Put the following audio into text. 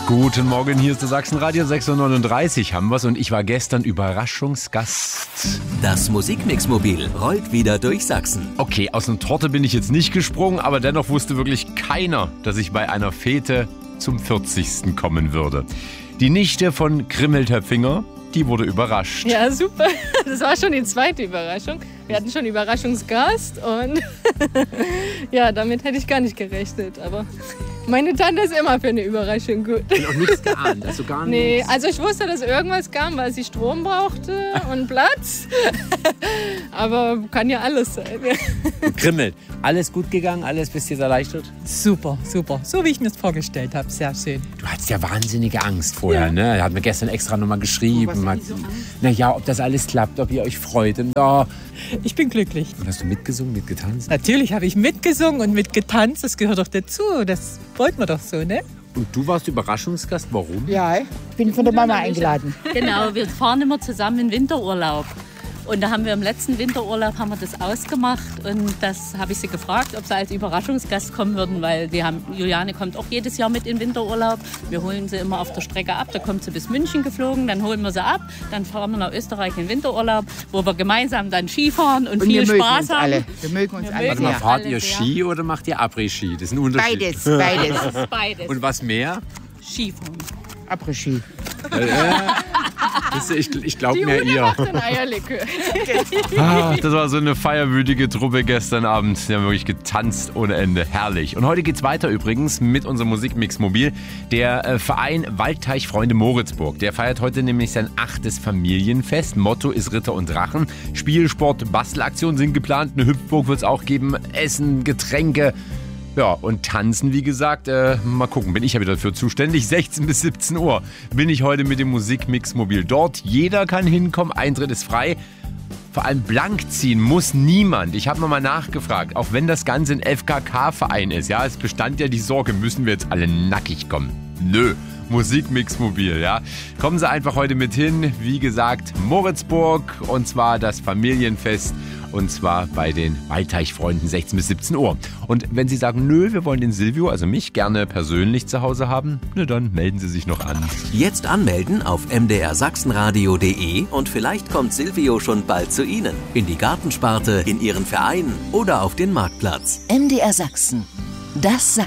Guten Morgen, hier ist der Sachsenradio 6:39 haben wir's und ich war gestern Überraschungsgast. Das Musikmix-Mobil rollt wieder durch Sachsen. Okay, aus einer Torte bin ich jetzt nicht gesprungen, aber dennoch wusste wirklich keiner, dass ich bei einer Fete zum 40. kommen würde. Die Nichte von Grimmeltöpfinger, die wurde überrascht. Ja, super. Das war schon die zweite Überraschung. Wir hatten schon Überraschungsgast und ja, damit hätte ich gar nicht gerechnet. Aber meine Tante ist immer für eine Überraschung gut. Und auch nichts geahnt, also gar nichts. Nee, also ich wusste, dass irgendwas kam, weil sie Strom brauchte und Platz. Aber kann ja alles sein. Grimmel, alles gut gegangen, alles bist du jetzt erleichtert? Super, super. So wie ich mir es vorgestellt habe. Sehr schön. Du hattest ja wahnsinnige Angst vorher, ne? Er hat mir gestern extra nochmal geschrieben. Naja, ob das alles klappt, ob ihr euch freut. Und, oh. Ich bin glücklich. Und hast du mitgesungen, mitgetanzt? Natürlich habe ich mitgesungen und mitgetanzt. Das gehört doch dazu. Das wollten wir doch so, ne? Und du warst Überraschungsgast, warum? Ja, ich bin von der Mama eingeladen. Genau, wir fahren immer zusammen in Winterurlaub. Und da haben wir im letzten Winterurlaub haben wir das ausgemacht und das habe ich sie gefragt, ob sie als Überraschungsgast kommen würden, weil Juliane kommt auch jedes Jahr mit in Winterurlaub. Wir holen sie immer auf der Strecke ab, da kommt sie bis München geflogen, dann holen wir sie ab, dann fahren wir nach Österreich in Winterurlaub, wo wir gemeinsam dann Skifahren und viel Spaß haben. Wir mögen uns alle. Warte mal, fahrt ihr Ski oder macht ihr Après-Ski? Das ist ein Unterschied. Beides. Beides. Und was mehr? Skifahren. Après-Ski. Ich glaube Die mir Ute ihr. macht ein Eierlikör. Das war so eine feierwütige Truppe gestern Abend. Die haben wirklich getanzt ohne Ende. Herrlich. Und heute geht's weiter übrigens mit unserem Musikmix-Mobil. Der Verein Waldteichfreunde Moritzburg. Der feiert heute nämlich sein 8. Familienfest. Motto ist Ritter und Drachen. Spielsport, Bastelaktionen sind geplant. Eine Hüpfburg wird es auch geben. Essen, Getränke. Ja, und tanzen, wie gesagt, mal gucken, bin ich ja wieder dafür zuständig. 16 bis 17 Uhr bin ich heute mit dem Musikmix-Mobil dort. Jeder kann hinkommen, Eintritt ist frei. Vor allem blank ziehen muss niemand. Ich habe nochmal nachgefragt, auch wenn das Ganze ein FKK-Verein ist. Ja, es bestand ja die Sorge, müssen wir jetzt alle nackig kommen? Nö. Musikmix-Mobil, ja. Kommen Sie einfach heute mit hin. Wie gesagt, Moritzburg und zwar das Familienfest und zwar bei den Waldteichfreunden 16 bis 17 Uhr. Und wenn Sie sagen, nö, wir wollen den Silvio, also mich, gerne persönlich zu Hause haben, dann melden Sie sich noch an. Jetzt anmelden auf mdrsachsenradio.de und vielleicht kommt Silvio schon bald zu Ihnen. In die Gartensparte, in Ihren Verein oder auf den Marktplatz. MDR Sachsen. Das